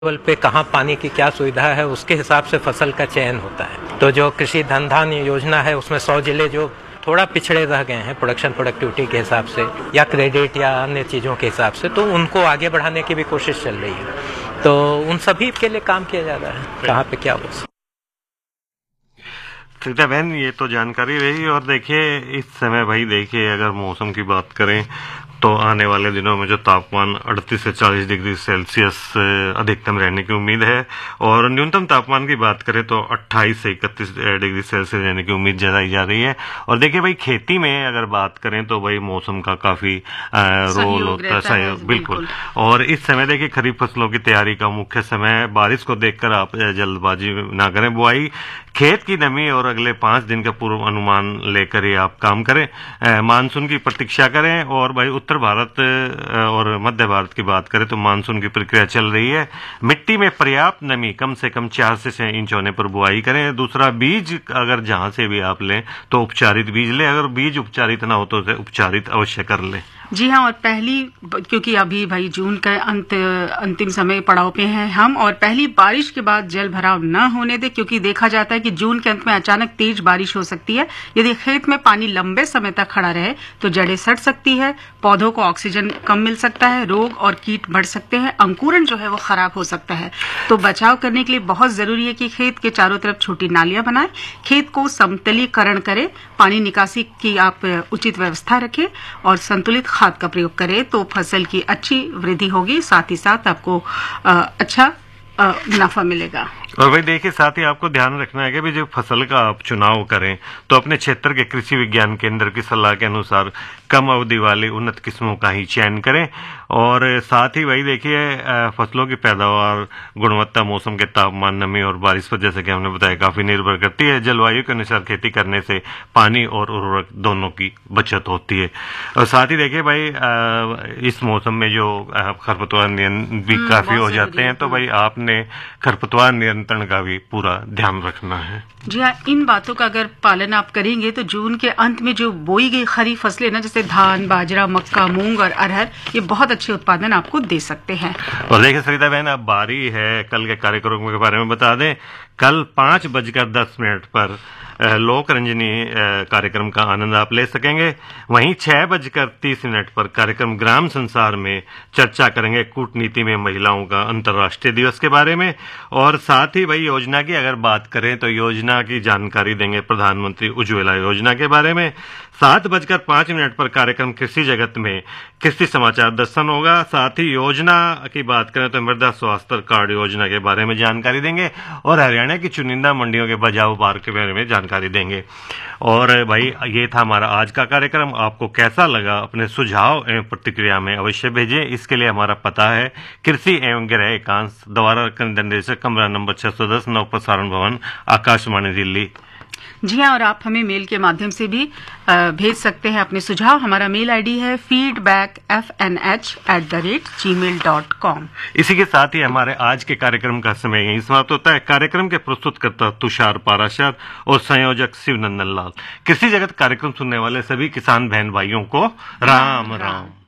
Level पे कहाँ पानी की क्या सुविधा है उसके हिसाब से फसल का चयन होता है। तो जो कृषि धन धान्य योजना है उसमें 100 जिले जो थोड़ा पिछड़े रह गए हैं प्रोडक्टिविटी के हिसाब से या क्रेडिट या अन्य चीज़ों के हिसाब से, तो उनको आगे बढ़ाने की भी कोशिश चल रही है। तो उन सभी के लिए काम किया जा रहा है कहाँ पे क्या हो। सीता बहन, ये तो जानकारी रही। और देखिए इस समय भाई देखिए अगर मौसम की बात करें तो आने वाले दिनों में जो तापमान 38 से 40 डिग्री सेल्सियस अधिकतम रहने की उम्मीद है, और न्यूनतम तापमान की बात करें तो 28 से 31 डिग्री सेल्सियस रहने की उम्मीद जताई जा रही है। और देखिए भाई खेती में अगर बात करें तो भाई मौसम का काफी रोल होता है, बिल्कुल। और इस समय देखिए खरीफ फसलों की तैयारी का मुख्य समय, बारिश को देखकर आप जल्दबाजी ना करें। बुआई, खेत की नमी और अगले 5 दिन का पूर्व अनुमान लेकर ही आप काम करें। मानसून की प्रतीक्षा करें। और भाई उत्तर भारत और मध्य भारत की बात करें तो मानसून की प्रक्रिया चल रही है। मिट्टी में पर्याप्त नमी, कम से कम 4 से 6 इंच होने पर बुआई करें। दूसरा, बीज अगर जहां से भी आप लें तो उपचारित बीज लें, अगर बीज उपचारित ना हो तो उसे उपचारित अवश्य कर लें। जी हाँ, और क्योंकि अभी भाई जून का अंतिम समय पड़ाव पे हैं हम, और पहली बारिश के बाद जल भराव न होने दे, क्योंकि देखा जाता है कि जून के अंत में अचानक तेज बारिश हो सकती है। यदि खेत में पानी लंबे समय तक खड़ा रहे तो जड़ें सड़ सकती है, पौधों को ऑक्सीजन कम मिल सकता है, रोग और कीट बढ़ सकते हैं, अंकुरन जो है वो खराब हो सकता है। तो बचाव करने के लिए बहुत जरूरी है कि खेत के चारों तरफ छोटी नालियां बनाएं, खेत को समतलीकरण करें, पानी निकासी की आप उचित व्यवस्था रखें और संतुलित खाद का प्रयोग करें तो फसल की अच्छी वृद्धि होगी, साथ ही साथ आपको अच्छा मुनाफा मिलेगा। और भाई देखिए साथ ही आपको ध्यान रखना है कि भी जो फसल का आप चुनाव करें तो अपने क्षेत्र के कृषि विज्ञान केंद्र की सलाह के अनुसार कम अवधि वाली उन्नत किस्मों का ही चयन करें। और साथ ही भाई देखिए फसलों की पैदावार, गुणवत्ता, मौसम के तापमान, नमी और बारिश पर जैसे कि हमने बताया काफी निर्भर करती है। जलवायु के अनुसार खेती करने से पानी और उर्वरक दोनों की बचत होती है। और साथ ही देखिए भाई इस मौसम में जो खरपतवार नियंत्रण भी काफी हो जाते हैं, तो भाई आपने खरपतवार नियंत्रण का भी पूरा ध्यान रखना है। जी हाँ, इन बातों का अगर पालन आप करेंगे तो जून के अंत में जो बोई गई खरीफ फसलें ना, जैसे धान, बाजरा, मक्का, मूंग और अरहर, ये बहुत अच्छे उत्पादन आपको दे सकते हैं। और देखिए सरिता बहन, अब बारी है कल के कार्यक्रमों के बारे में बता दें। कल 5:10 पर लोक रंजनी कार्यक्रम का आनंद आप ले सकेंगे। वहीं 6:30 पर कार्यक्रम ग्राम संसार में चर्चा करेंगे कूटनीति में महिलाओं का अंतर्राष्ट्रीय दिवस के बारे में। और साथ ही भाई योजना की अगर बात करें तो योजना की जानकारी देंगे प्रधानमंत्री उज्ज्वला योजना के बारे में। 7:05 पर कार्यक्रम कृषि जगत में कृषि समाचार दर्शन होगा। साथ ही योजना की बात करें तो मृदा स्वास्थ्य कार्ड योजना के बारे में जानकारी देंगे और हरियाणा की चुनिंदा मंडियों के बचाव बार के बारे में जानकारी देंगे। और भाई ये था हमारा आज का कार्यक्रम। आपको कैसा लगा अपने सुझाव एवं प्रतिक्रिया में अवश्य भेजें। इसके लिए हमारा पता है कृषि एवं गृह एकांश, द्वारा निदेशक, कमरा नंबर 610, नव प्रसारण भवन, आकाशवाणी दिल्ली। जी हाँ, और आप हमें मेल के माध्यम से भी भेज सकते हैं अपने सुझाव। हमारा मेल आईडी है feedbackfnh@gmail.com। इसी के साथ ही हमारे आज के कार्यक्रम का समय यही समाप्त होता है। कार्यक्रम के प्रस्तुतकर्ता तुषार पाराशर और संयोजक शिवनंदन लाल। कृषि जगत कार्यक्रम सुनने वाले सभी किसान बहन भाइयों को राम राम।